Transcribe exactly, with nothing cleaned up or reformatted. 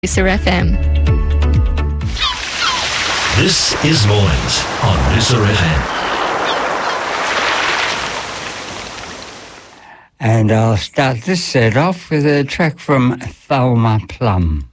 Messer F M. This is Mornings on Messer F M. And I'll start this set off with a track from Thelma Plum.